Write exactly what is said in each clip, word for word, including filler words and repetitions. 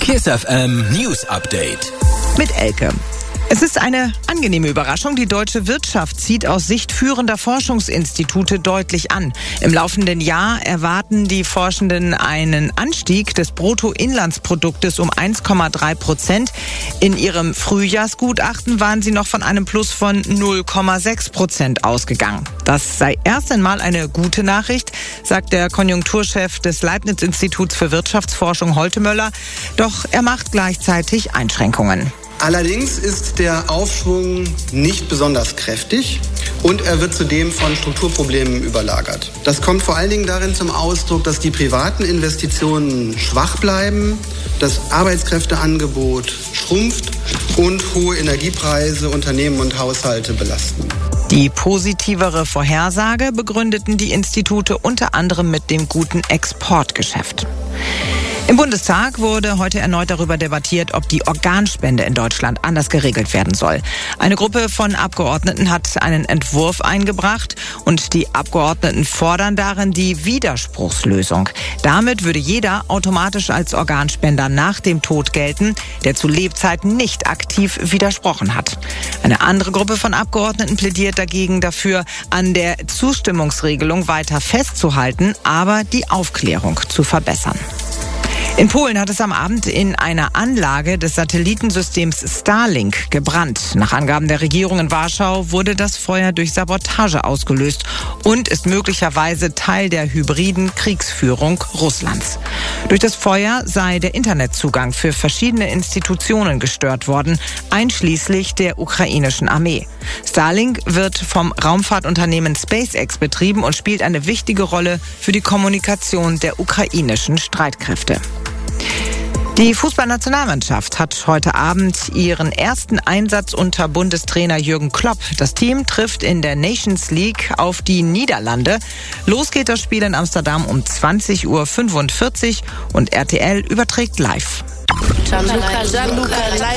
Kiss F M News Update. Mit Elke. Es ist eine angenehme Überraschung. Die deutsche Wirtschaft zieht aus Sicht führender Forschungsinstitute deutlich an. Im laufenden Jahr erwarten die Forschenden einen Anstieg des Bruttoinlandsproduktes um eins Komma drei Prozent. In ihrem Frühjahrsgutachten waren sie noch von einem Plus von null Komma sechs Prozent ausgegangen. Das sei erst einmal eine gute Nachricht, sagt der Konjunkturchef des Leibniz-Instituts für Wirtschaftsforschung Holte Möller. Doch er macht gleichzeitig Einschränkungen. Allerdings ist der Aufschwung nicht besonders kräftig und er wird zudem von Strukturproblemen überlagert. Das kommt vor allen Dingen darin zum Ausdruck, dass die privaten Investitionen schwach bleiben, das Arbeitskräfteangebot schrumpft und hohe Energiepreise Unternehmen und Haushalte belasten. Die positivere Vorhersage begründeten die Institute unter anderem mit dem guten Exportgeschäft. Im Bundestag wurde heute erneut darüber debattiert, ob die Organspende in Deutschland anders geregelt werden soll. Eine Gruppe von Abgeordneten hat einen Entwurf eingebracht und die Abgeordneten fordern darin die Widerspruchslösung. Damit würde jeder automatisch als Organspender nach dem Tod gelten, der zu Lebzeiten nicht aktiv widersprochen hat. Eine andere Gruppe von Abgeordneten plädiert dagegen dafür, an der Zustimmungsregelung weiter festzuhalten, aber die Aufklärung zu verbessern. In Polen hat es am Abend in einer Anlage des Satellitensystems Starlink gebrannt. Nach Angaben der Regierung in Warschau wurde das Feuer durch Sabotage ausgelöst und ist möglicherweise Teil der hybriden Kriegsführung Russlands. Durch das Feuer sei der Internetzugang für verschiedene Institutionen gestört worden, einschließlich der ukrainischen Armee. Starlink wird vom Raumfahrtunternehmen SpaceX betrieben und spielt eine wichtige Rolle für die Kommunikation der ukrainischen Streitkräfte. Die Fußballnationalmannschaft hat heute Abend ihren ersten Einsatz unter Bundestrainer Jürgen Klopp. Das Team trifft in der Nations League auf die Niederlande. Los geht das Spiel in Amsterdam um zwanzig Uhr fünfundvierzig und R T L überträgt live. Gianluca, Gianluca,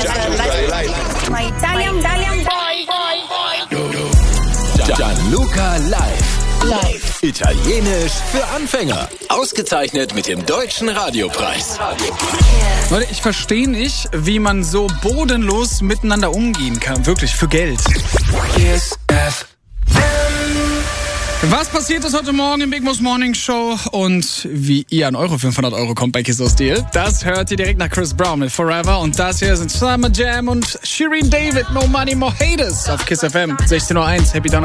Gianluca Live. Live. Italienisch für Anfänger. Ausgezeichnet mit dem Deutschen Radiopreis. Leute, ich verstehe nicht, wie man so bodenlos miteinander umgehen kann. Wirklich, für Geld. Kiss F M. Was passiert ist heute Morgen im Big Boss Morning Show und wie ihr an eure fünfhundert Euro kommt bei Kiss aus Deal, das hört ihr direkt nach Chris Brown mit Forever und das hier sind Summer Jam und Shirin David, No Money, More Haters auf Kiss F M. sechzehn Uhr eins, Happy Donnerstag.